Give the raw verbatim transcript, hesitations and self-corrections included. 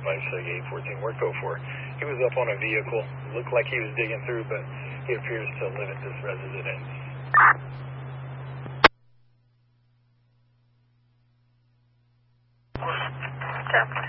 five six eight fourteen, where go for? He was up on a vehicle, looked like he was digging through, but he appears to live at this residence. Captain